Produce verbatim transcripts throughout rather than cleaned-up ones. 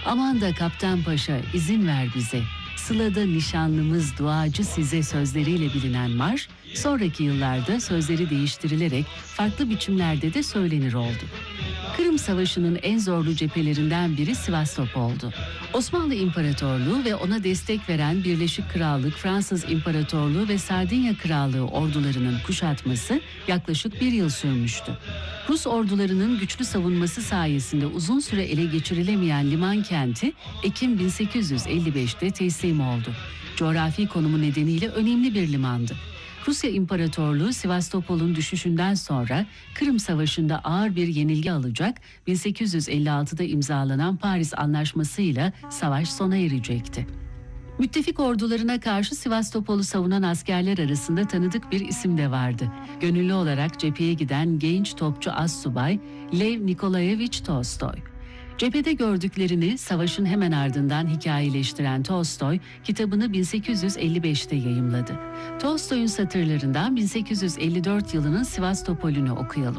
Aman da Kaptan Paşa izin ver bize. Sıla'da nişanlımız duacı size sözleriyle bilinen marş, sonraki yıllarda sözleri değiştirilerek farklı biçimlerde de söylenir oldu. Kırım Savaşı'nın en zorlu cephelerinden biri Sivastopol'du. Osmanlı İmparatorluğu ve ona destek veren Birleşik Krallık, Fransız İmparatorluğu ve Sardinya Krallığı ordularının kuşatması yaklaşık bir yıl sürmüştü. Rus ordularının güçlü savunması sayesinde uzun süre ele geçirilemeyen liman kenti Ekim bin sekiz yüz elli beşte teslim oldu. Coğrafi konumu nedeniyle önemli bir limandı. Rusya İmparatorluğu Sivastopol'un düşüşünden sonra Kırım Savaşı'nda ağır bir yenilgi alacak, bin sekiz yüz elli altıda imzalanan Paris Anlaşması'yla savaş sona erecekti. Müttefik ordularına karşı Sivastopol'u savunan askerler arasında tanıdık bir isim de vardı. Gönüllü olarak cepheye giden genç topçu astsubay Lev Nikolayevich Tolstoy. Cephede gördüklerini savaşın hemen ardından hikayeleştiren Tolstoy, kitabını bin sekiz yüz elli beşte yayımladı. Tolstoy'un satırlarından bin sekiz yüz elli dört yılının Sivastopol'ünü okuyalım.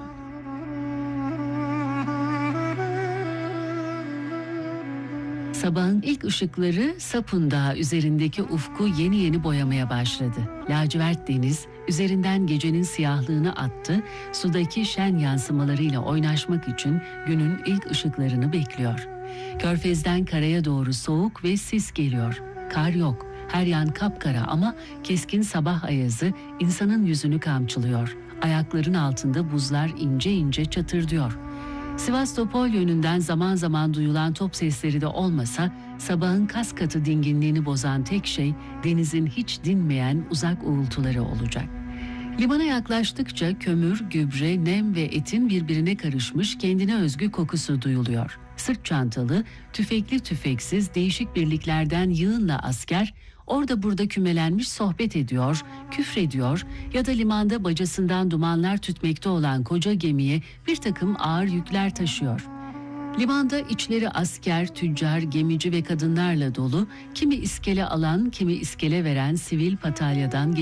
Sabahın ilk ışıkları Sapun Dağı üzerindeki ufku yeni yeni boyamaya başladı. Lacivert deniz üzerinden gecenin siyahlığını attı, sudaki şen yansımalarıyla oynaşmak için günün ilk ışıklarını bekliyor. Körfez'den karaya doğru soğuk ve sis geliyor. Kar yok, her yan kapkara ama keskin sabah ayazı insanın yüzünü kamçılıyor. Ayakların altında buzlar ince ince çatırdıyor. Sivastopol yönünden zaman zaman duyulan top sesleri de olmasa, sabahın kas katı dinginliğini bozan tek şey denizin hiç dinmeyen uzak uğultuları olacak. Limana yaklaştıkça kömür, gübre, nem ve etin birbirine karışmış kendine özgü kokusu duyuluyor. Sırt çantalı, tüfekli tüfeksiz değişik birliklerden yığınla asker orada burada kümelenmiş sohbet ediyor, küfrediyor ya da limanda bacasından dumanlar tütmekte olan koca gemiye bir takım ağır yükler taşıyor. Limanda içleri asker, tüccar, gemici ve kadınlarla dolu, kimi iskele alan, kimi iskele veren sivil patalyadan